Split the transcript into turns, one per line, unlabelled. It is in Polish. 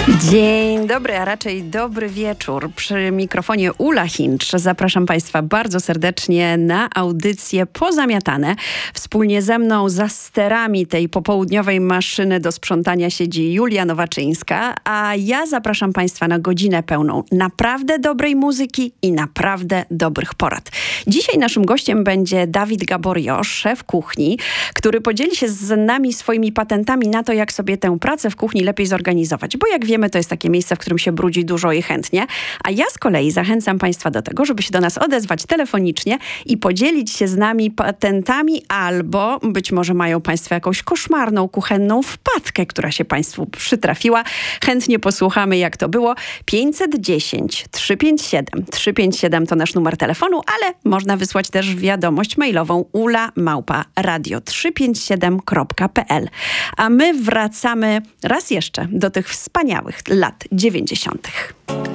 Dzień dobry, a raczej dobry wieczór. Przy mikrofonie Ula Hinch. Zapraszam Państwa bardzo serdecznie na audycję Pozamiatane. Wspólnie ze mną za sterami tej popołudniowej maszyny do sprzątania siedzi Julia Nowaczyńska, a ja zapraszam Państwa na godzinę pełną naprawdę dobrej muzyki i naprawdę dobrych porad. Dzisiaj naszym gościem będzie Dawid Gaborio, szef kuchni, który podzieli się z nami swoimi patentami na to, jak sobie tę pracę w kuchni lepiej zorganizować. Bo jak wiemy, to jest takie miejsce, w którym się brudzi dużo i chętnie. A ja z kolei zachęcam Państwa do tego, żeby się do nas odezwać telefonicznie i podzielić się z nami patentami, albo być może mają Państwo jakąś koszmarną kuchenną wpadkę, która się Państwu przytrafiła. Chętnie posłuchamy, jak to było. 510 357 357 to nasz numer telefonu, ale można wysłać też wiadomość mailową ula@radio357.pl. A my wracamy raz jeszcze do tych wspaniałych lat 90.